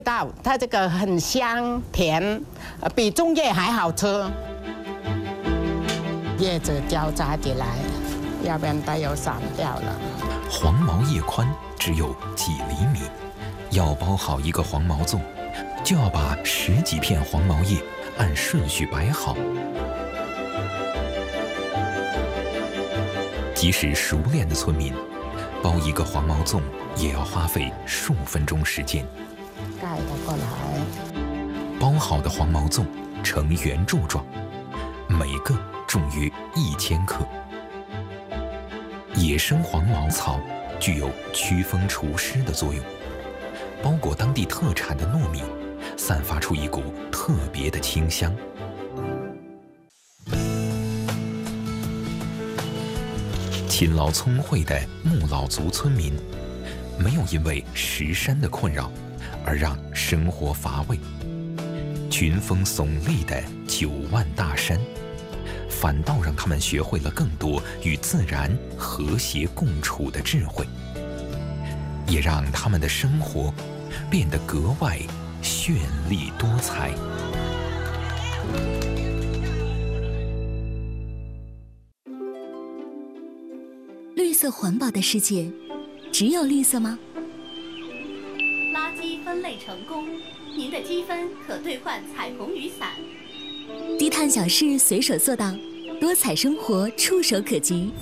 它这个很香甜，比粽叶还好吃。叶子交杂起来，要不然它又散掉了。 黄毛叶宽只有几厘米，要包好一个黄毛粽，就要把10几片黄毛叶按顺序摆好。即使熟练的村民，包一个黄毛粽也要花费数分钟时间。 盖它过来。 包好的黄毛粽呈圆柱状，每个重约1000克。野生黄毛草具有驱风除湿的作用，包裹当地特产的糯米，散发出一股特别的清香。勤劳聪慧的木老族村民，没有因为石山的困扰而让生活乏味；群峰耸立的9万大山，反倒让他们学会了更多与自然和谐共处的智慧，也让他们的生活变得格外绚丽多彩。 绿色环保的世界，只有绿色吗？ 垃圾分类成功，您的积分可兑换彩虹雨伞。 低碳小事随手做到，多彩生活触手可及。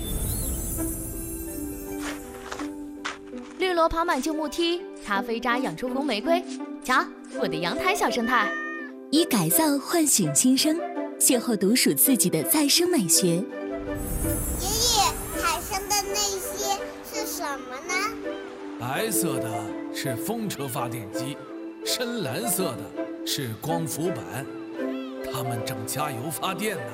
绿萝跑满旧木梯，咖啡渣养出红玫瑰。瞧，我的阳台小生态。 以改造唤醒新生，邂逅独属自己的再生美学。 爷爷，海上的那些是什么呢？ 白色的是风车发电机，深蓝色的是光伏板，他们正加油发电呢。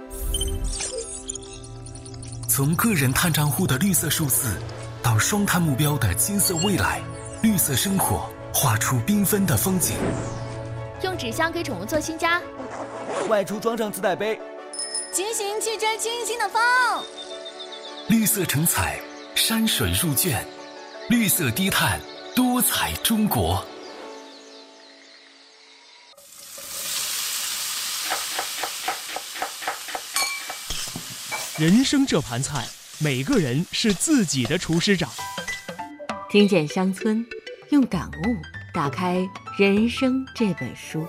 从个人碳账户的绿色数字，到双碳目标的金色未来，绿色生活画出缤纷的风景。 用纸箱给宠物做新家， 外出装上自带杯， 轻型汽车轻轻的放。 绿色成彩，山水入卷，绿色低碳，多彩中国。 人生这盘菜，每个人是自己的厨师长。 听见乡村，用感悟打开人生这本书。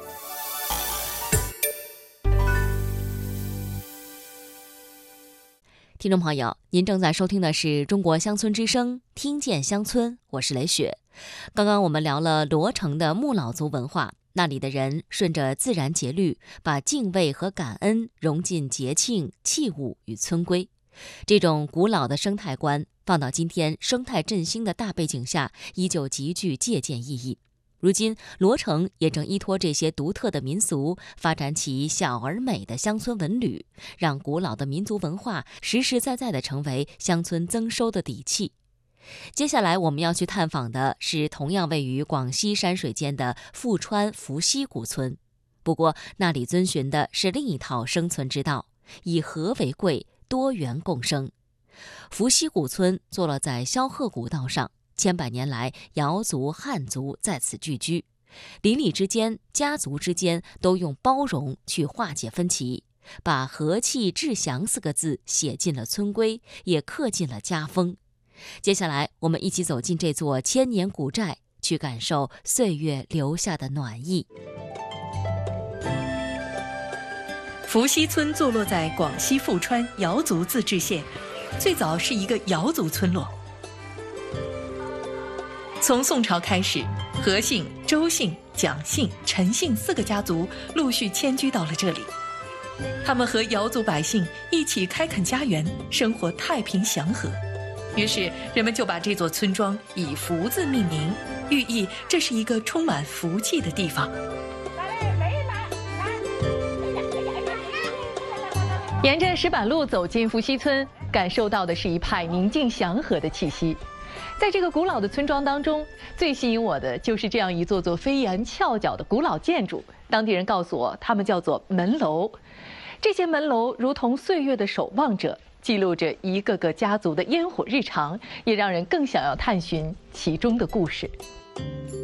听众朋友，您正在收听的是中国乡村之声，听见乡村，我是雷雪。刚刚我们聊了罗城的木老族文化，那里的人顺着自然节律，把敬畏和感恩融进节庆、器物与村规。这种古老的生态观放到今天生态振兴的大背景下，依旧极具借鉴意义。如今罗城也正依托这些独特的民俗，发展起小而美的乡村文旅，让古老的民族文化实实在在地成为乡村增收的底气。接下来我们要去探访的是同样位于广西山水间的富川伏羲古村，不过那里遵循的是另一套生存之道，以和为贵，多元共生。伏羲古村坐落在萧鹤古道上，千百年来瑶族、汉族在此聚居，邻里之间、家族之间都用包容去化解分歧，把和气致祥4个字写进了村规，也刻进了家风。接下来我们一起走进这座千年古寨，去感受岁月留下的暖意。 伏羲村坐落在广西富川瑶族自治县，最早是一个瑶族村落。从宋朝开始，何姓、周姓、蒋姓、陈姓4个家族陆续迁居到了这里。他们和瑶族百姓一起开垦家园，生活太平祥和。于是人们就把这座村庄以福字命名，寓意这是一个充满福气的地方。沿着石板路走进伏羲村，感受到的是一派宁静祥和的气息。在这个古老的村庄当中，最吸引我的就是这样一座座飞檐翘角的古老建筑，当地人告诉我，它们叫做门楼。这些门楼如同岁月的守望者，记录着一个个家族的烟火日常，也让人更想要探寻其中的故事。